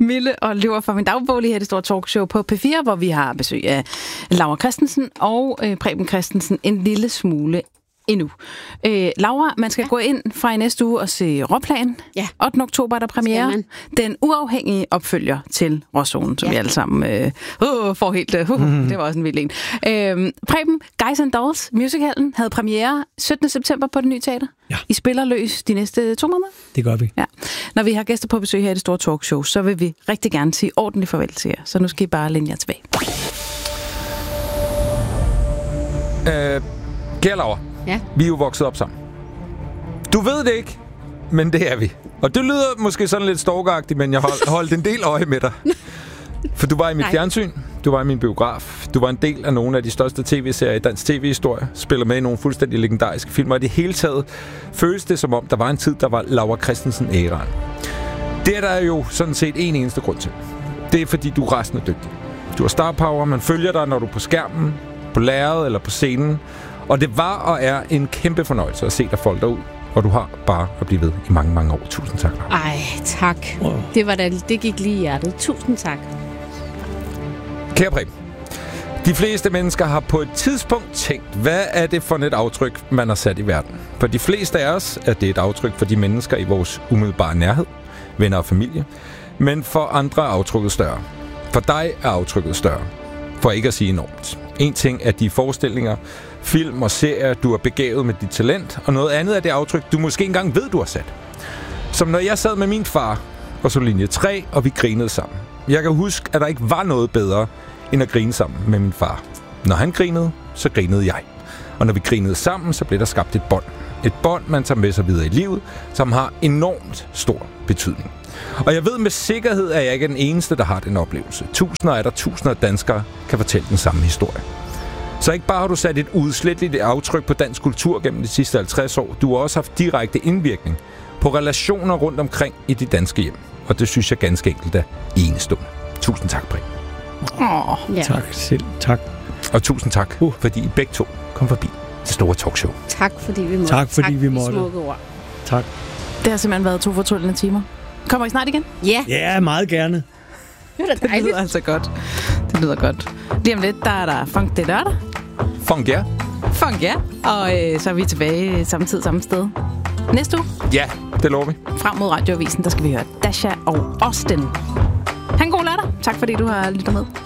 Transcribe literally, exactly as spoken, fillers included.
Mille og Løver fra min dagbog lige her, det store talkshow på P fire, hvor vi har besøg af Laura Christensen og øh, Preben Christensen en lille smule endnu. Øh, Laura, man skal ja. gå ind fra i næste uge og se Råplan. Ja. ottende oktober er der premiere. Den uafhængige opfølger til Råzonen, som ja. vi alle sammen øh, uh, får helt... Uh, mm. Det var også en vild en. Øh, Preben, Guys and Dolls, musicalen, havde premiere syttende september på Det Nye Teater. Ja. I spiller løs de næste to måneder. Det gør vi. Ja. Når vi har gæster på besøg her i det store talkshow, så vil vi rigtig gerne sige ordentligt farvel til jer. Så nu skal I bare læne jer tilbage. Øh, kære Laura. Ja. Vi er jo vokset op sammen. Du ved det ikke, men det er vi. Og det lyder måske sådan lidt stalkeragtigt, men jeg hold, holdt en del øje med dig. For du var i mit Nej. fjernsyn, du var i min biograf, du var en del af nogle af de største tv-serier i dansk tv-historie, spiller med i nogle fuldstændig legendariske filmer. I det hele taget føles det som om, der var en tid, der var Laura Christensen-æraen. Det er der jo sådan set en eneste grund til. Det er fordi, du er resten dygtig. Du har star power, man følger dig, når du er på skærmen, på lærredet eller på scenen. Og det var og er en kæmpe fornøjelse at se dig folde dig ud. Og du har bare at blive ved i mange, mange år. Tusind tak. Ej, tak. Wow. Det, var da, det gik lige i hjertet. Tusind tak. Kære Preben, de fleste mennesker har på et tidspunkt tænkt, hvad er det for et aftryk, man har sat i verden? For de fleste af os er det et aftryk for de mennesker i vores umiddelbare nærhed, venner og familie. Men for andre er aftrykket større. For dig er aftrykket større. For ikke at sige enormt. En ting er de forestillinger, film og serier, du er begavet med dit talent, og noget andet er det aftryk, du måske engang ved, du har sat. Som når jeg sad med min far og så linje tre, og vi grinede sammen. Jeg kan huske, at der ikke var noget bedre, end at grine sammen med min far. Når han grinede, så grinede jeg. Og når vi grinede sammen, så blev der skabt et bånd. Et bånd, man tager med sig videre i livet, som har enormt stor betydning. Og jeg ved med sikkerhed, at jeg ikke er den eneste, der har den oplevelse. Tusinder af der tusinder af danskere kan fortælle den samme historie. Så ikke bare har du sat et udsletteligt aftryk på dansk kultur gennem de sidste halvtreds år, du har også haft direkte indvirkning på relationer rundt omkring i de danske hjem. Og det synes jeg ganske enkelt er enestående. Tusind tak, Brian. Åh, Ja. Tak selv. Tak. Og tusind tak, uh. fordi I begge to kom forbi det store talkshow. Tak, fordi vi måtte. Tak, fordi tak vi for måtte. smukke ord. Tak. det har simpelthen været to fortryllende timer. Kommer I snart igen? Ja, Ja, meget gerne. det var da Det dejligt. lyder altså godt. Det lyder godt. Lige om lidt, der er der Funk det lørdag. Funk ja. Funk, ja. Og øh, så er vi tilbage samme tid, samme sted. Næste uge, Ja, det lover vi. frem mod Radioavisen, der skal vi høre Dasha og Austin. Ha' en god lørdag. Tak fordi du har lyttet med.